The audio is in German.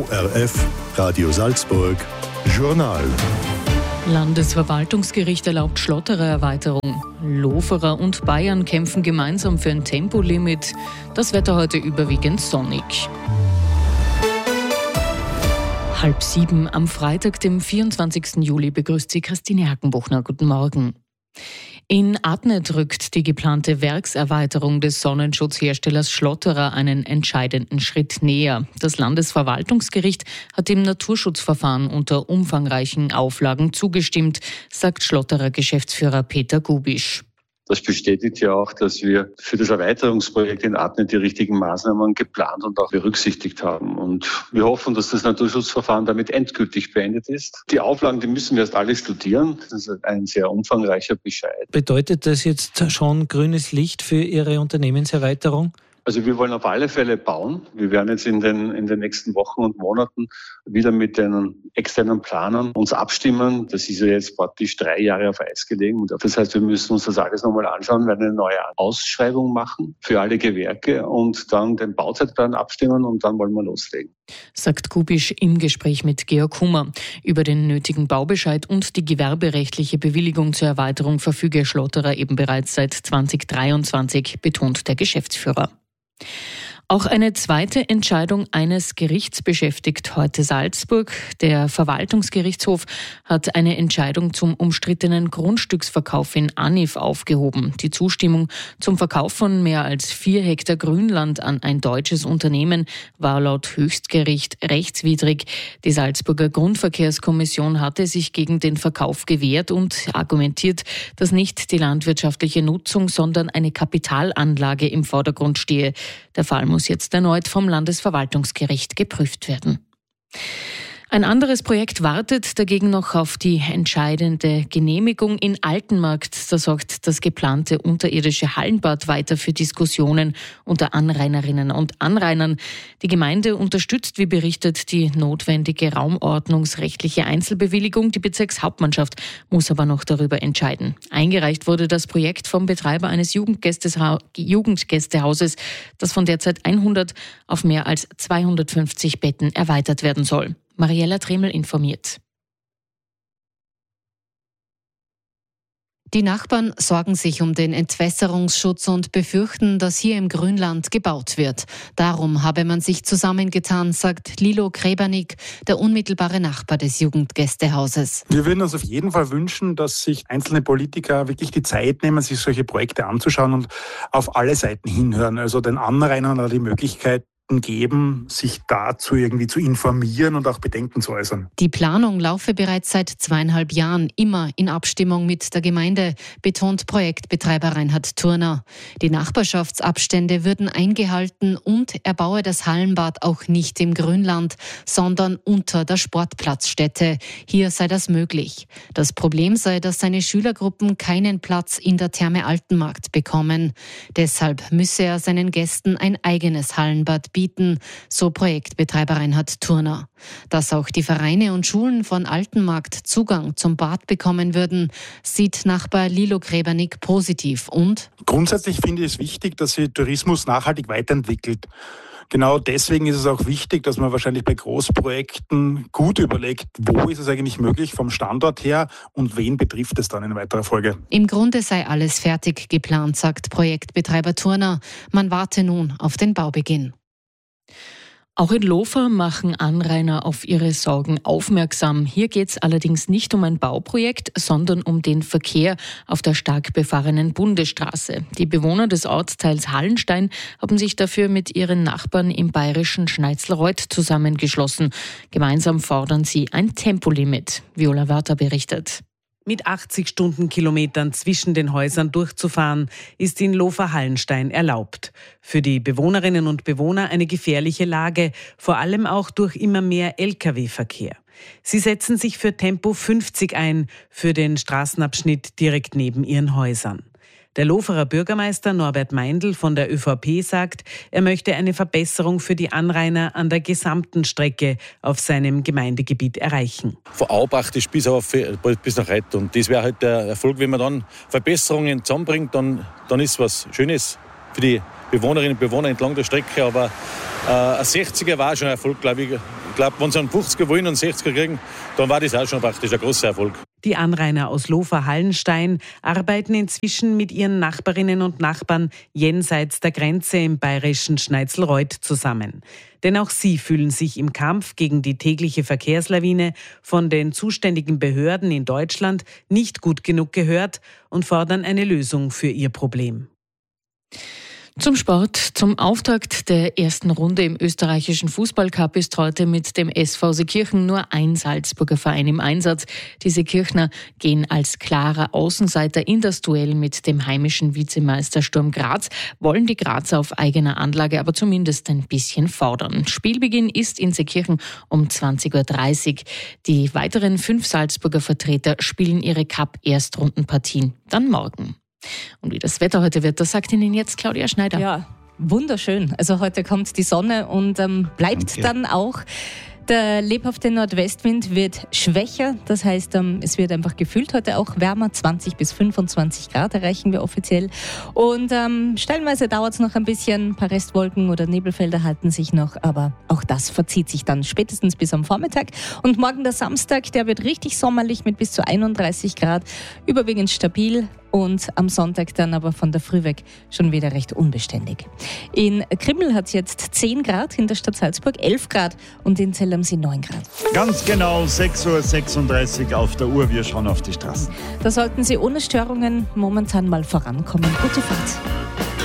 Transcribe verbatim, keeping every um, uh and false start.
O R F, Radio Salzburg, Journal. Landesverwaltungsgericht erlaubt Schlotterer-Erweiterung. Loferer und Bayern kämpfen gemeinsam für ein Tempolimit. Das Wetter heute überwiegend sonnig. Halb sieben am Freitag, dem vierundzwanzigsten Juli, begrüßt Sie Christine Hackenbuchner. Guten Morgen. In Adnet rückt die geplante Werkserweiterung des Sonnenschutzherstellers Schlotterer einen entscheidenden Schritt näher. Das Landesverwaltungsgericht hat dem Naturschutzverfahren unter umfangreichen Auflagen zugestimmt, sagt Schlotterer-Geschäftsführer Peter Gubisch. Das bestätigt ja auch, dass wir für das Erweiterungsprojekt in Adnet die richtigen Maßnahmen geplant und auch berücksichtigt haben. Und wir hoffen, dass das Naturschutzverfahren damit endgültig beendet ist. Die Auflagen, die müssen wir erst alle studieren. Das ist ein sehr umfangreicher Bescheid. Bedeutet das jetzt schon grünes Licht für Ihre Unternehmenserweiterung? Also wir wollen auf alle Fälle bauen. Wir werden jetzt in den, in den nächsten Wochen und Monaten wieder mit den externen Planern uns abstimmen. Das ist ja jetzt praktisch drei Jahre auf Eis gelegen. Das heißt, wir müssen uns das alles nochmal anschauen, werden eine neue Ausschreibung machen für alle Gewerke und dann den Bauzeitplan abstimmen und dann wollen wir loslegen. Sagt Gubisch im Gespräch mit Georg Hummer. Über den nötigen Baubescheid und die gewerberechtliche Bewilligung zur Erweiterung verfüge Schlotterer eben bereits seit zwanzig dreiundzwanzig, betont der Geschäftsführer. Auch eine zweite Entscheidung eines Gerichts beschäftigt heute Salzburg. Der Verwaltungsgerichtshof hat eine Entscheidung zum umstrittenen Grundstücksverkauf in Anif aufgehoben. Die Zustimmung zum Verkauf von mehr als vier Hektar Grünland an ein deutsches Unternehmen war laut Höchstgericht rechtswidrig. Die Salzburger Grundverkehrskommission hatte sich gegen den Verkauf gewehrt und argumentiert, dass nicht die landwirtschaftliche Nutzung, sondern eine Kapitalanlage im Vordergrund stehe. Der Fall muss jetzt erneut vom Landesverwaltungsgericht geprüft werden. Ein anderes Projekt wartet dagegen noch auf die entscheidende Genehmigung in Altenmarkt. Da sorgt das geplante unterirdische Hallenbad weiter für Diskussionen unter Anrainerinnen und Anrainern. Die Gemeinde unterstützt, wie berichtet, die notwendige raumordnungsrechtliche Einzelbewilligung. Die Bezirkshauptmannschaft muss aber noch darüber entscheiden. Eingereicht wurde das Projekt vom Betreiber eines Jugendgästeha- Jugendgästehauses, das von derzeit hundert auf mehr als zweihundertfünfzig Betten erweitert werden soll. Mariella Tremel informiert. Die Nachbarn sorgen sich um den Entwässerungsschutz und befürchten, dass hier im Grünland gebaut wird. Darum habe man sich zusammengetan, sagt Lilo Krebernik, der unmittelbare Nachbar des Jugendgästehauses. Wir würden uns auf jeden Fall wünschen, dass sich einzelne Politiker wirklich die Zeit nehmen, sich solche Projekte anzuschauen und auf alle Seiten hinhören. Also den Anrainern die Möglichkeit geben, sich dazu irgendwie zu informieren und auch Bedenken zu äußern. Die Planung laufe bereits seit zweieinhalb Jahren immer in Abstimmung mit der Gemeinde, betont Projektbetreiber Reinhard Thurner. Die Nachbarschaftsabstände würden eingehalten und er baue das Hallenbad auch nicht im Grünland, sondern unter der Sportplatzstätte. Hier sei das möglich. Das Problem sei, dass seine Schülergruppen keinen Platz in der Therme Altenmarkt bekommen. Deshalb müsse er seinen Gästen ein eigenes Hallenbad bieten, so Projektbetreiber Reinhard Thurner. Dass auch die Vereine und Schulen von Altenmarkt Zugang zum Bad bekommen würden, sieht Nachbar Lilo Krebernik positiv. Und grundsätzlich finde ich es wichtig, dass sich Tourismus nachhaltig weiterentwickelt. Genau deswegen ist es auch wichtig, dass man wahrscheinlich bei Großprojekten gut überlegt, wo ist es eigentlich möglich vom Standort her und wen betrifft es dann in weiterer Folge. Im Grunde sei alles fertig geplant, sagt Projektbetreiber Thurner. Man warte nun auf den Baubeginn. Auch in Lofer machen Anrainer auf ihre Sorgen aufmerksam. Hier geht es allerdings nicht um ein Bauprojekt, sondern um den Verkehr auf der stark befahrenen Bundesstraße. Die Bewohner des Ortsteils Hallenstein haben sich dafür mit ihren Nachbarn im bayerischen Schneizelreuth zusammengeschlossen. Gemeinsam fordern sie ein Tempolimit. Viola Wörter berichtet. Mit achtzig Stundenkilometern zwischen den Häusern durchzufahren, ist in Lofer-Hallenstein erlaubt. Für die Bewohnerinnen und Bewohner eine gefährliche Lage, vor allem auch durch immer mehr L K W-Verkehr. Sie setzen sich für Tempo fünfzig ein, für den Straßenabschnitt direkt neben ihren Häusern. Der Loferer Bürgermeister Norbert Meindl von der Ö V P sagt, er möchte eine Verbesserung für die Anrainer an der gesamten Strecke auf seinem Gemeindegebiet erreichen. Von Aubach bis, auf, bis nach Reit. Und das wäre halt der Erfolg, wenn man dann Verbesserungen zusammenbringt, dann, dann ist was Schönes für die Bewohnerinnen und Bewohner entlang der Strecke. Aber äh, ein sechziger war schon ein Erfolg, glaube ich, glaube, wenn sie einen fünfziger wollen und sechziger kriegen, dann war das auch schon praktisch ein großer Erfolg. Die Anrainer aus Lofa-Hallenstein arbeiten inzwischen mit ihren Nachbarinnen und Nachbarn jenseits der Grenze im bayerischen Schneizelreuth zusammen. Denn auch sie fühlen sich im Kampf gegen die tägliche Verkehrslawine von den zuständigen Behörden in Deutschland nicht gut genug gehört und fordern eine Lösung für ihr Problem. Zum Sport. Zum Auftakt der ersten Runde im österreichischen Fußballcup ist heute mit dem S V Seekirchen nur ein Salzburger Verein im Einsatz. Die Seekirchner gehen als klarer Außenseiter in das Duell mit dem heimischen Vizemeister Sturm Graz, wollen die Grazer auf eigener Anlage aber zumindest ein bisschen fordern. Spielbeginn ist in Seekirchen um zwanzig Uhr dreißig. Die weiteren fünf Salzburger Vertreter spielen ihre Cup-Erstrundenpartien dann morgen. Und wie das Wetter heute wird, das sagt Ihnen jetzt Claudia Schneider. Ja, wunderschön. Also heute kommt die Sonne und ähm, bleibt Danke. Dann auch. Der lebhafte Nordwestwind wird schwächer, das heißt, es wird einfach gefühlt heute auch wärmer, zwanzig bis fünfundzwanzig Grad erreichen wir offiziell. Und ähm, stellenweise dauert es noch ein bisschen, ein paar Restwolken oder Nebelfelder halten sich noch, aber auch das verzieht sich dann spätestens bis am Vormittag. Und morgen der Samstag, der wird richtig sommerlich mit bis zu einunddreißig Grad, überwiegend stabil. Und am Sonntag dann aber von der Früh weg schon wieder recht unbeständig. In Krimml hat es jetzt zehn Grad, in der Stadt Salzburg elf Grad und in Zell am See neun Grad. Ganz genau sechs Uhr sechsunddreißig auf der Uhr, wir schauen auf die Straßen. Da sollten Sie ohne Störungen momentan mal vorankommen. Gute Fahrt.